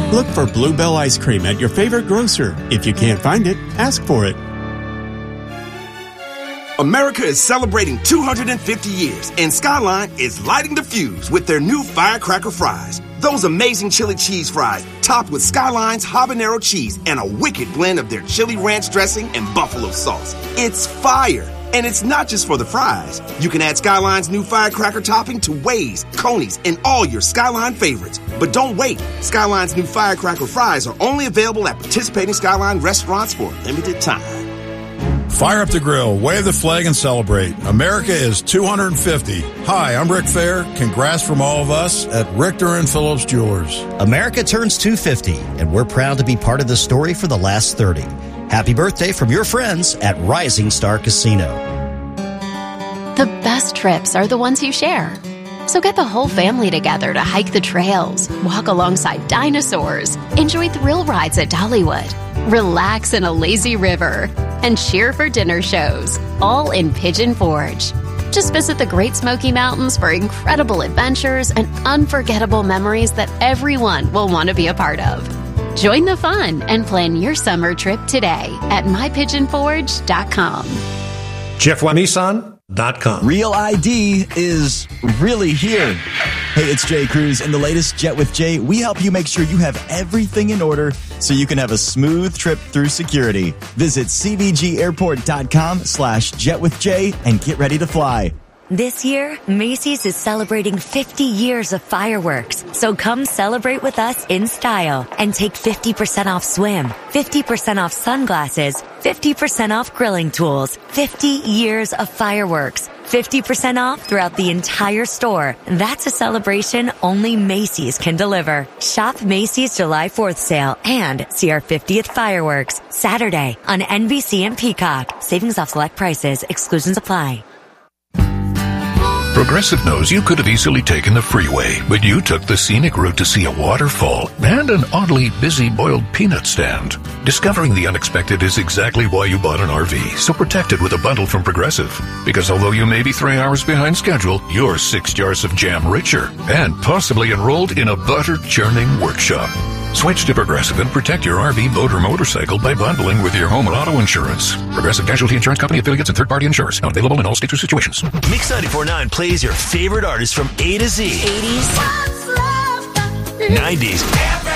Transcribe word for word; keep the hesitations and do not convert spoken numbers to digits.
Look for Bluebell ice cream at your favorite grocer. If you can't find it, ask for it. America is celebrating two hundred fifty years, and Skyline is lighting the fuse with their new firecracker fries. Those amazing chili cheese fries, topped with Skyline's habanero cheese and a wicked blend of their chili ranch dressing and buffalo sauce. It's fire, and it's not just for the fries. You can add Skyline's new firecracker topping to Waze, Coney's, and all your Skyline favorites. But don't wait. Skyline's new firecracker fries are only available at participating Skyline restaurants for a limited time. Fire up the grill, wave the flag, and celebrate. America is two hundred fifty. Hi, I'm Rick Fair. Congrats from all of us at Richter and Phillips Jewelers. America turns two hundred fifty, and we're proud to be part of the story for the last thirty. Happy birthday from your friends at Rising Star Casino. The best trips are the ones you share. So get the whole family together to hike the trails, walk alongside dinosaurs, enjoy thrill rides at Dollywood, relax in a lazy river, and cheer for dinner shows, all in Pigeon Forge. Just visit the Great Smoky Mountains for incredible adventures and unforgettable memories that everyone will want to be a part of. Join the fun and plan your summer trip today at my pigeon forge dot com. Jeff Nissan dot com. Real I D is really here. Hey, it's Jay Cruz. In the latest Jet with Jay, we help you make sure you have everything in order so you can have a smooth trip through security. Visit c b g airport dot com slash jet with Jay and get ready to fly. This year, Macy's is celebrating fifty years of fireworks. So come celebrate with us in style and take fifty percent off swim, fifty percent off sunglasses, fifty percent off grilling tools, fifty years of fireworks, fifty percent off throughout the entire store. That's a celebration only Macy's can deliver. Shop Macy's July fourth sale and see our fiftieth fireworks Saturday on N B C and Peacock. Savings off select prices. Exclusions apply. Progressive knows you could have easily taken the freeway, but you took the scenic route to see a waterfall and an oddly busy boiled peanut stand. Discovering the unexpected is exactly why you bought an R V, so protect it with a bundle from Progressive. Because although you may be three hours behind schedule, you're six jars of jam richer and possibly enrolled in a butter-churning workshop. Switch to Progressive and protect your R V, boat, or motorcycle by bundling with your home and auto insurance. Progressive Casualty Insurance Company, affiliates, and third-party insurers. Not available in all states or situations. Mix ninety-four point nine plays your favorite artists from A to Z. eighties. nineties.